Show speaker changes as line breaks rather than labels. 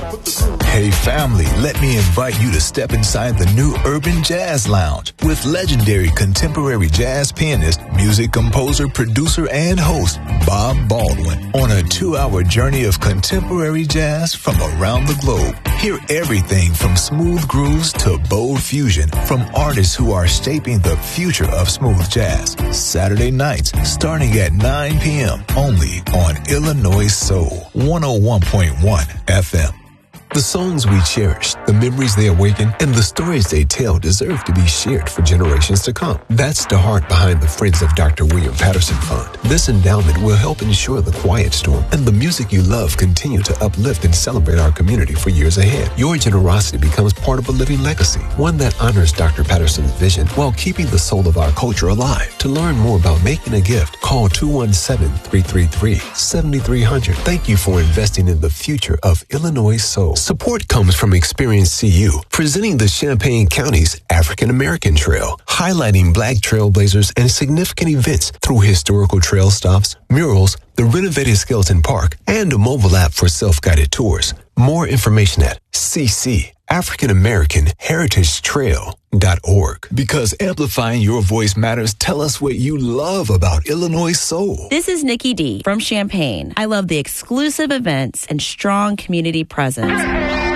Hey family, let me invite you to step inside the new Urban Jazz Lounge with legendary contemporary jazz pianist, music composer, producer, and host Bob Baldwin on a 2-hour journey of contemporary jazz from around the globe. Hear everything from smooth grooves to bold fusion from artists who are shaping the future of smooth jazz. Saturday nights starting at 9 p.m. only on Illinois Soul 101.1 FM. The songs we cherish, the memories they awaken, and the stories they tell deserve to be shared for generations to come. That's the heart behind the Friends of Dr. William Patterson Fund. This endowment will help ensure the Quiet Storm and the music you love continue to uplift and celebrate our community for years ahead. Your generosity becomes part of a living legacy, one that honors Dr. Patterson's vision while keeping the soul of our culture alive. To learn more about making a gift, call 217-333-7300. Thank you for investing in the future of Illinois Soul. Support comes from Experience CU, presenting the Champaign County's African American Trail, highlighting Black trailblazers and significant events through historical trail stops, murals, the renovated Skeleton Park, and a mobile app for self-guided tours. More information at ccAfricanAmericanHeritageTrail.org. Because amplifying your voice matters, tell us what you love about Illinois Soul.
This is Nikki D. from Champaign. I love the exclusive events and strong community presence.